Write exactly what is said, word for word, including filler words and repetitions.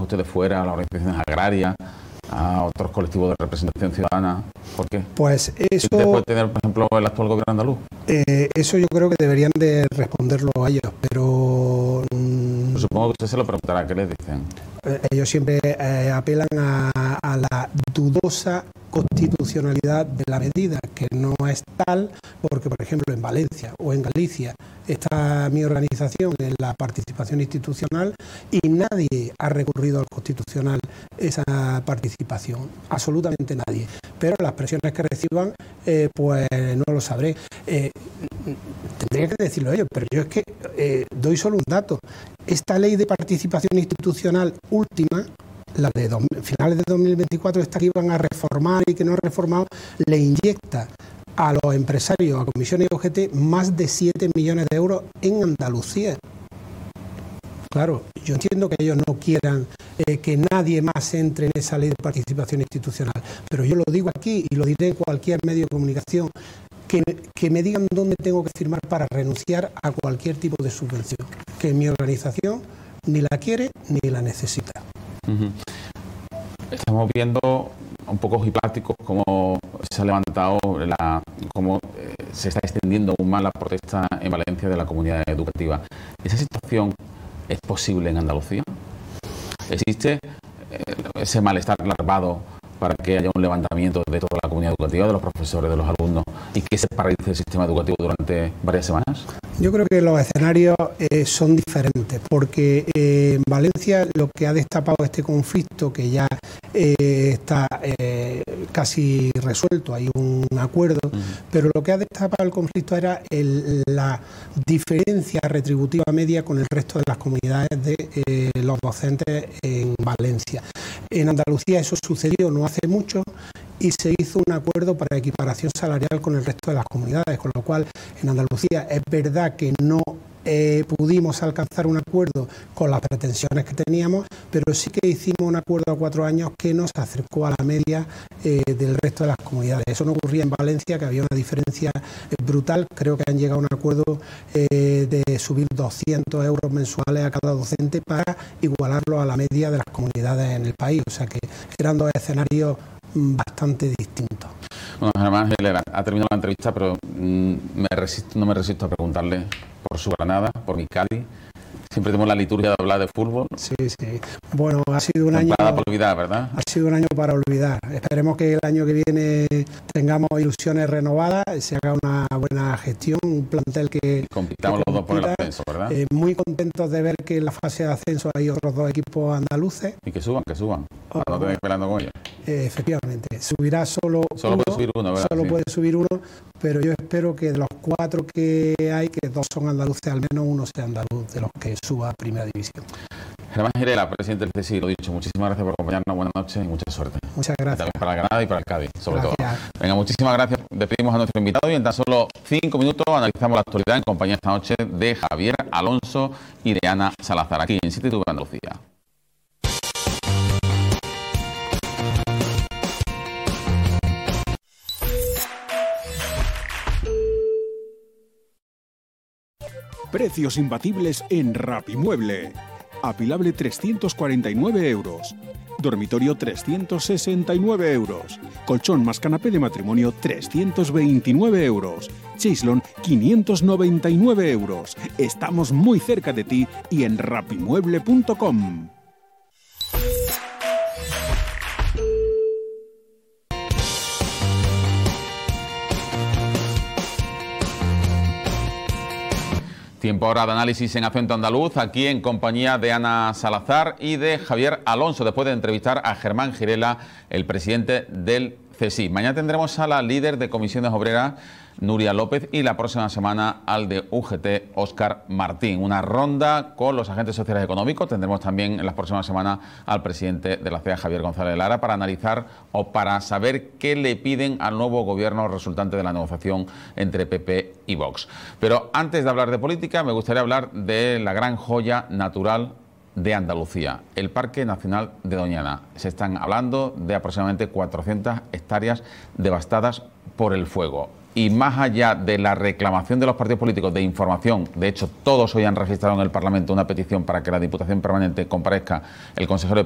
ustedes fuera, a las organizaciones agrarias, a otros colectivos de representación ciudadana? ¿Por qué? Pues eso... ¿Qué puede tener, por ejemplo, el actual gobierno andaluz? Eh, eso yo creo que deberían de responderlo a ellos, pero... Mmm, pues supongo que usted se lo preguntará, ¿qué les dicen? Eh, ellos siempre eh, apelan a, a la dudosa constitucionalidad de la medida, que no es tal, porque por ejemplo en Valencia o en Galicia está mi organización en la participación institucional y nadie ha recurrido al Constitucional esa participación, absolutamente nadie, pero las presiones que reciban eh, pues no lo sabré. Eh, tendría que decirlo ellos, pero yo es que eh, doy solo un dato. Esta ley de participación institucional última, la de dos, finales de dos mil veinticuatro, esta que iban a reformar y que no ha reformado, le inyecta a los empresarios, a comisiones y O G T, más de siete millones de euros en Andalucía. Claro, yo entiendo que ellos no quieran eh, que nadie más entre en esa ley de participación institucional, pero yo lo digo aquí y lo diré en cualquier medio de comunicación, que, que me digan dónde tengo que firmar para renunciar a cualquier tipo de subvención, que mi organización ni la quiere ni la necesita. Uh-huh. Estamos viendo un poco ojipláticos cómo se ha levantado, la, cómo eh, se está extendiendo aún más la protesta en Valencia de la comunidad educativa. ¿Esa situación es posible en Andalucía? ¿Existe eh, ese malestar larvado para que haya un levantamiento de toda la comunidad educativa, de los profesores, de los alumnos, y que se paralice el sistema educativo durante varias semanas? Yo creo que los escenarios eh, son diferentes, porque eh, en Valencia lo que ha destapado este conflicto, que ya eh, está eh, casi resuelto, hay un acuerdo, uh-huh. pero lo que ha destapado el conflicto era el, la diferencia retributiva media con el resto de las comunidades de eh, los docentes en Valencia. En Andalucía eso sucedió no hace mucho y se hizo un acuerdo para equiparación salarial con el resto de las comunidades, con lo cual en Andalucía es verdad que no eh, pudimos alcanzar un acuerdo con las pretensiones que teníamos, pero sí que hicimos un acuerdo a cuatro años que nos acercó a la media eh, del resto de las comunidades. Eso no ocurría en Valencia, que había una diferencia brutal. Creo que han llegado a un acuerdo eh, de subir doscientos euros mensuales a cada docente para igualarlo a la media de las comunidades en el país. O sea que eran dos escenarios bastante distintos. Bueno, Germán Gilera, ha terminado la entrevista, pero mmm, me resisto, no me resisto a preguntarle por su Granada, por mi Cádiz. Siempre tenemos la liturgia de hablar de fútbol. Sí, sí. Bueno, ha sido un año para olvidar, ¿verdad? Ha sido un año para olvidar. Esperemos que el año que viene tengamos ilusiones renovadas, se haga una buena gestión, un plantel que... Y compitamos que los dos por el ascenso, ¿verdad? Eh, muy contentos de ver que en la fase de ascenso hay otros dos equipos andaluces. Y que suban, que suban. Oh, para no tener peleando con ellos. Eh, efectivamente. Subirá solo Solo uno, puede subir uno, ¿verdad? Solo sí. puede subir uno, pero yo espero que de los cuatro que hay, que dos son andaluces, al menos uno sea andaluz de los que suba a Primera División. Germán Girela, presidente del C S I, lo dicho, muchísimas gracias por acompañarnos, buenas noches y mucha suerte. Muchas gracias. También para el Granada y para el Cádiz, sobre gracias. todo. Venga, muchísimas gracias. Despedimos a nuestro invitado y en tan solo cinco minutos analizamos la actualidad en compañía esta noche de Javier Alonso y de Ana Salazar, aquí en City T V Andalucía. Precios imbatibles en Rapimueble. Apilable trescientos cuarenta y nueve euros. Dormitorio trescientos sesenta y nueve euros. Colchón más canapé de matrimonio trescientos veintinueve euros. Chaislon quinientos noventa y nueve euros. Estamos muy cerca de ti y en rapimueble punto com. Tiempo ahora de análisis en acento andaluz, aquí en compañía de Ana Salazar y de Javier Alonso, después de entrevistar a Germán Girela, el presidente del C S I. Mañana tendremos a la líder de comisiones obreras, Nuria López, y la próxima semana al de U G T, Óscar Martín. Una ronda con los agentes sociales económicos. Tendremos también en las próximas semanas al presidente de la C E A, Javier González Lara, para analizar o para saber qué le piden al nuevo gobierno resultante de la negociación entre P P y Vox. Pero antes de hablar de política, me gustaría hablar de la gran joya natural de Andalucía, el Parque Nacional de Doñana. Se están hablando de aproximadamente cuatrocientas hectáreas devastadas por el fuego. Y más allá de la reclamación de los partidos políticos de información, de hecho todos hoy han registrado en el Parlamento una petición para que la Diputación Permanente comparezca el consejero de